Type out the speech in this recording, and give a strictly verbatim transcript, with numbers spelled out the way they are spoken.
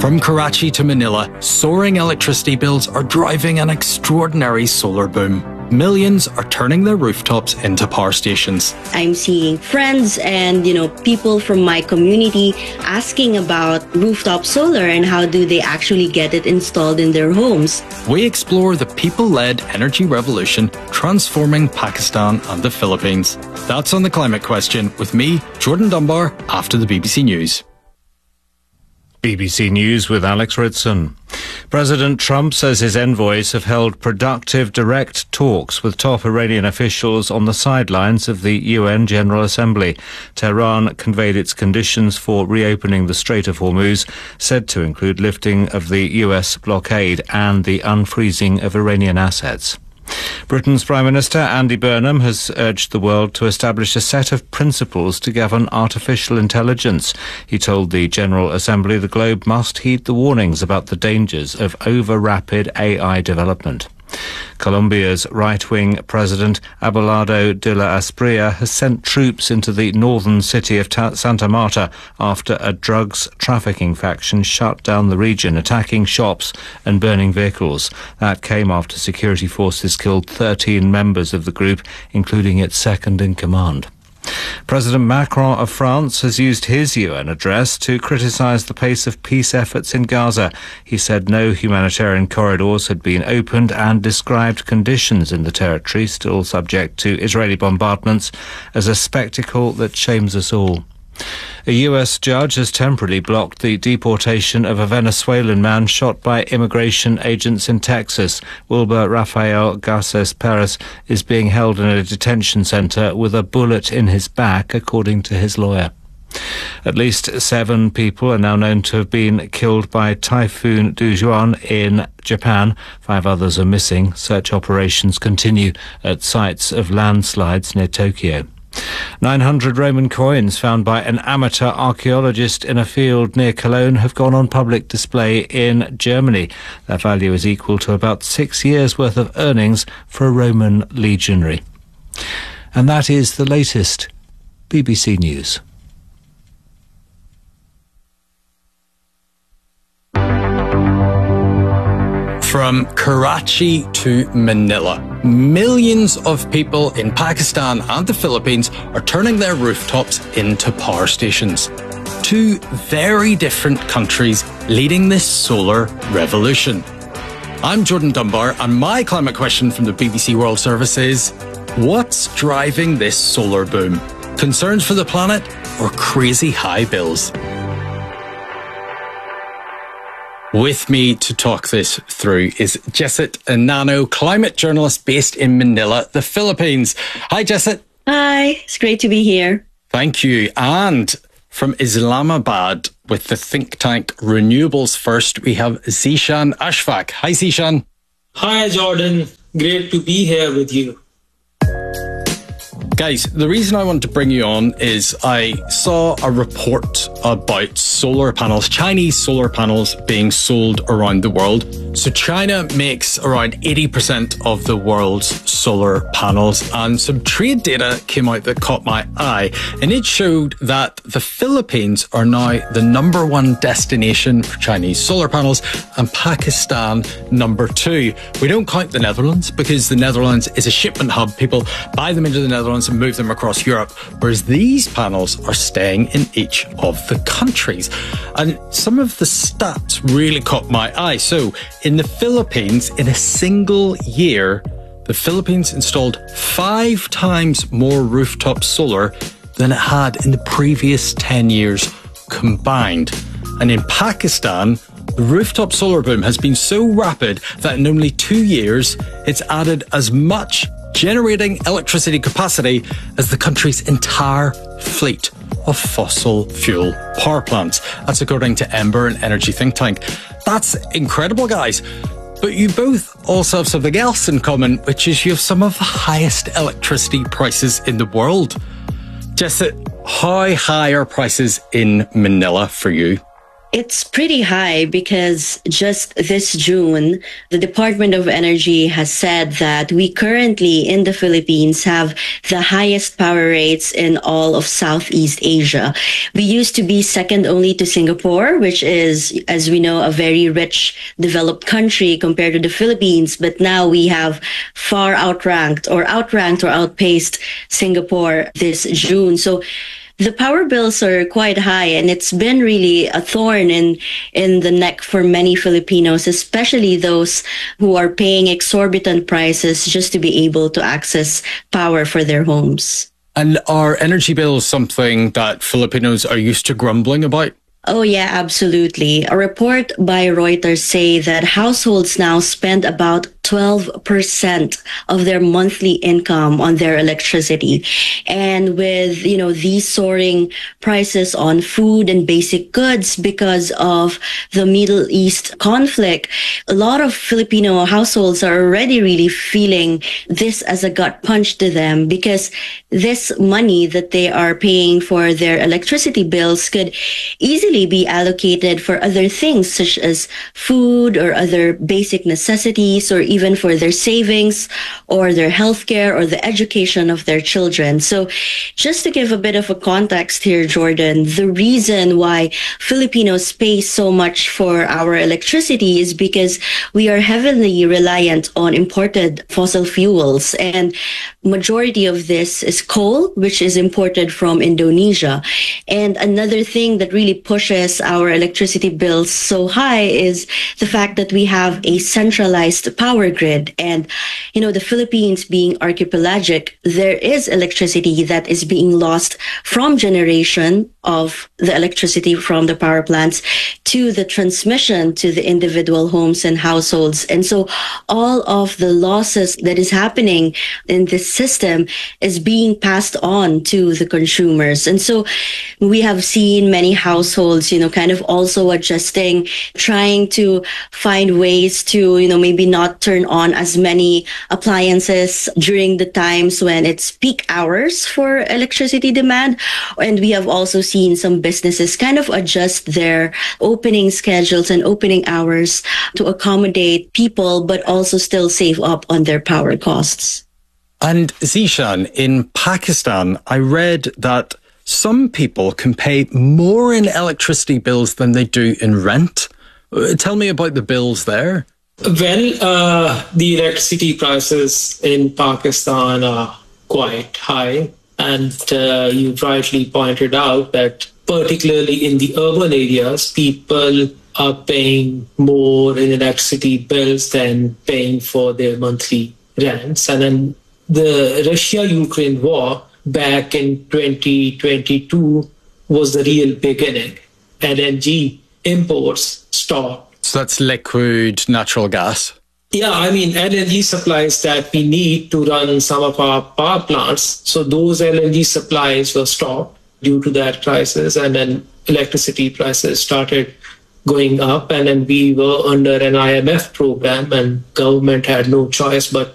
From Karachi to Manila, soaring electricity bills are driving an extraordinary solar boom. Millions are turning their rooftops into power stations. I'm seeing friends and, you know, people from my community asking about rooftop solar and how do they actually get it installed in their homes. We explore the people-led energy revolution transforming Pakistan and the Philippines. That's On the Climate Question with me, Jordan Dunbar, after the B B C News. B B C News with Alex Ritson. President Trump says his envoys have held productive, direct talks with top Iranian officials on the sidelines of the U N General Assembly. Tehran conveyed its conditions for reopening the Strait of Hormuz, said to include lifting of the U S blockade and the unfreezing of Iranian assets. Britain's Prime Minister Andy Burnham has urged the world to establish a set of principles to govern artificial intelligence. He told the General Assembly the globe must heed the warnings about the dangers of over-rapid A I development. Colombia's right-wing president Abelardo de la Espriella has sent troops into the northern city of Ta- Santa Marta after a drugs trafficking faction shut down the region, attacking shops and burning vehicles. That came after security forces killed thirteen members of the group, including its second-in-command. President Macron of France has used his U N address to criticise the pace of peace efforts in Gaza. He said no humanitarian corridors had been opened and described conditions in the territory, still subject to Israeli bombardments, as a spectacle that shames us all. A U S judge has temporarily blocked the deportation of a Venezuelan man shot by immigration agents in Texas. Wilber Rafael Garces Perez is being held in a detention centre with a bullet in his back, according to his lawyer. At least seven people are now known to have been killed by Typhoon Dujuan in Japan. Five others are missing. Search operations continue at sites of landslides near Tokyo. nine hundred Roman coins found by an amateur archaeologist in a field near Cologne have gone on public display in Germany. Their value is equal to about six years' worth of earnings for a Roman legionary. And that is the latest B B C News. From Karachi to Manila, millions of people in Pakistan and the Philippines are turning their rooftops into power stations. Two very different countries leading this solar revolution. I'm Jordan Dunbar, and my climate question from the B B C World Service is, what's driving this solar boom? Concerns for the planet or crazy high bills? With me to talk this through is Jessit Enano, climate journalist based in Manila, the Philippines. Hi, Jessit. Hi, it's great to be here. Thank you. And from Islamabad with the think tank Renewables First, we have Zeeshan Ashfaq. Hi, Zeeshan. Hi, Jordan. Great to be here with you. Guys, the reason I wanted to bring you on is I saw a report about solar panels, Chinese solar panels being sold around the world. So China makes around eighty percent of the world's solar panels, and some trade data came out that caught my eye, and it showed that the Philippines are now the number one destination for Chinese solar panels and Pakistan number two. We don't count the Netherlands because the Netherlands is a shipment hub. People buy them into the Netherlands and move them across Europe, whereas these panels are staying in each of the countries. And some of the stats really caught my eye. So in the Philippines, in a single year, the Philippines installed five times more rooftop solar than it had in the previous ten years combined. And in Pakistan, the rooftop solar boom has been so rapid that in only two years, it's added as much generating electricity capacity as the country's entire fleet of fossil fuel power plants. That's according to Ember, an energy think tank. That's incredible, guys. But you both also have something else in common, which is you have some of the highest electricity prices in the world. Jessit, how high are prices in Manila for you? It's pretty high because just this June, the Department of Energy has said that we currently in the Philippines have the highest power rates in all of Southeast Asia. We used to be second only to Singapore, which is, as we know, a very rich, developed country compared to the Philippines. But now we have far outranked or outranked or outpaced Singapore this June. So the power bills are quite high, and it's been really a thorn in in the neck for many Filipinos, especially those who are paying exorbitant prices just to be able to access power for their homes. And are energy bills something that Filipinos are used to grumbling about? Oh, yeah, absolutely. A report by Reuters say that households now spend about twelve percent of their monthly income on their electricity. And with, you know, these soaring prices on food and basic goods because of the Middle East conflict, a lot of Filipino households are already really feeling this as a gut punch to them, because this money that they are paying for their electricity bills could easily be allocated for other things such as food or other basic necessities, or even for their savings or their healthcare or the education of their children. So just to give a bit of a context here, Jordan, the reason why Filipinos pay so much for our electricity is because we are heavily reliant on imported fossil fuels, and majority of this is coal, which is imported from Indonesia. And another thing that really pushes our electricity bills so high is the fact that we have a centralized power grid. And, you know, the Philippines being archipelagic, there is electricity that is being lost from generation of the electricity from the power plants to the transmission to the individual homes and households. And so all of the losses that is happening in this system is being passed on to the consumers. And so we have seen many households, you know, kind of also adjusting, trying to find ways to, you know, maybe not turn on as many appliances during the times when it's peak hours for electricity demand. And we have also seen some businesses kind of adjust their opening schedules and opening hours to accommodate people, but also still save up on their power costs. And Zishan, in Pakistan, I read that some people can pay more in electricity bills than they do in rent. Uh, tell me about the bills there. Well, uh, the electricity prices in Pakistan are quite high. And uh, you rightly pointed out that particularly in the urban areas, people are paying more in electricity bills than paying for their monthly rents. And then the Russia-Ukraine war back in twenty twenty-two was the real beginning. L N G imports stopped. So that's liquid natural gas? Yeah, I mean, L N G supplies that we need to run some of our power plants. So those L N G supplies were stopped due to that crisis. And then electricity prices started going up. And then we were under an I M F program, and government had no choice but